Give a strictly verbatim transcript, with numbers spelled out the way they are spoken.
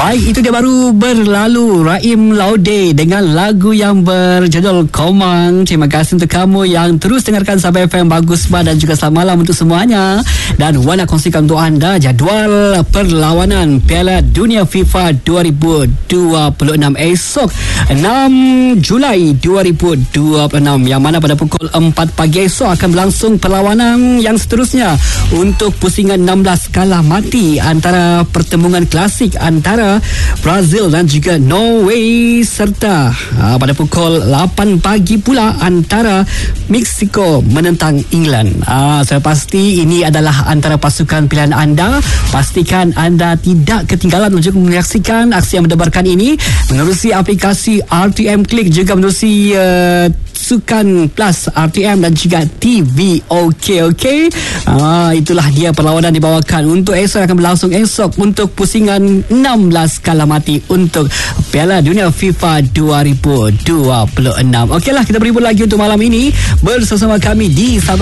Baik, itu dia baru berlalu Rahim Laude dengan lagu yang berjudul Komang. Terima kasih untuk kamu yang terus dengarkan Sabah F M. Bagus bah dan juga selamat malam untuk semuanya. Dan Wan nak kongsikan untuk anda jadual perlawanan Piala Dunia FIFA dua ribu dua puluh enam esok enam Julai dua ribu dua puluh enam, yang mana pada pukul empat pagi esok akan berlangsung perlawanan yang seterusnya untuk pusingan enam belas kalah mati antara pertembungan klasik antara Brazil dan juga Norway, serta aa, pada pukul lapan pagi pula antara Mexico menentang England. Aa, saya pasti ini adalah antara pasukan pilihan anda. Pastikan anda tidak ketinggalan untuk menyaksikan aksi yang mendebarkan ini menerusi aplikasi R T M Click, juga menerusi uh, Sukan Plus R T M dan juga T V. Okey, okey. Ah, itulah dia perlawanan dibawakan untuk esok, akan berlangsung esok untuk pusingan enam belas kalah mati untuk Piala Dunia FIFA dua ribu dua puluh enam. Okeylah, kita berhibur lagi untuk malam ini bersama kami di Sabah